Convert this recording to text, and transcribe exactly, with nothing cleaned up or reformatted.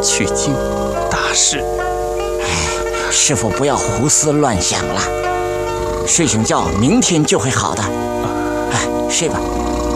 取经大事。 哎，师傅不要胡思乱想了，睡醒觉，明天就会好的。哎，睡吧。